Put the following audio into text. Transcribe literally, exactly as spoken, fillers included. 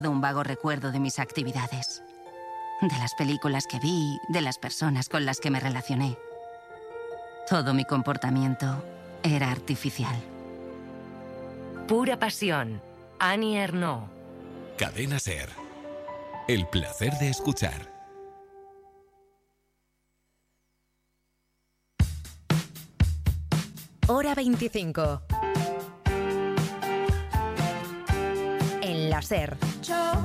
un vago recuerdo de mis actividades, de las películas que vi, de las personas con las que me relacioné. Todo mi comportamiento era artificial. Pura pasión. Annie Ernaux. Cadena SER. El placer de escuchar. Hora veinticinco. En la SER.